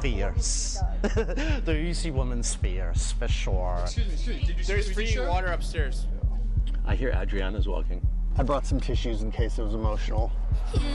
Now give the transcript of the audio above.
fears. The Uzi woman's fears, for sure. Excuse me, did you see There's the free show? water upstairs. I hear Adriana's walking. I brought some tissues in case it was emotional.